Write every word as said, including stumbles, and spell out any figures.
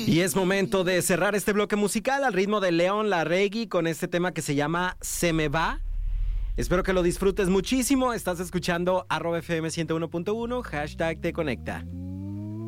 Y es momento de cerrar este bloque musical al ritmo de León Larregui con este tema que se llama Se me va. Espero que lo disfrutes muchísimo. Estás escuchando arroba F M ciento uno punto uno, hashtag te conecta.